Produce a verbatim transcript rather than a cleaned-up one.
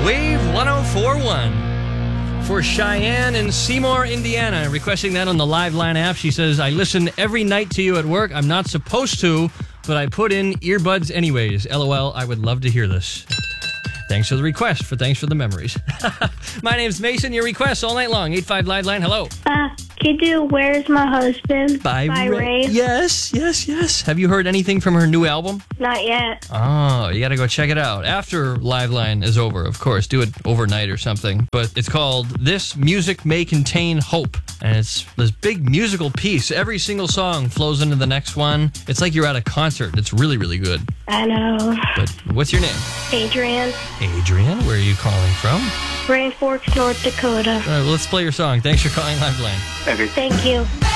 Wave one oh four point one. For Cheyenne in Seymour, Indiana, requesting that on the Live Line app. She says, I listen every night to you at work. I'm not supposed to, but I put in earbuds anyways. LOL, I would love to hear this. Thanks for the request. For Thanks for the memories. My name's Mason. Your requests all night long. eight five Live Line. Hello. Uh, can you do Where's My Husband By, by Ray. Ray? Yes, yes, yes. Have you heard anything from her new album? Not yet. Oh, you got to go check it out. After Live Line is over, of course. Do it overnight or something. But it's called This Music May Contain Hope. And it's this big musical piece. Every single song flows into the next one. It's like you're at a concert. It's really, really good. I know. But what's your name? Adrian, Adrian. Where are you calling from? Grand Forks, North Dakota. All right, well, let's play your song. Thanks for calling Live Line. Thank you.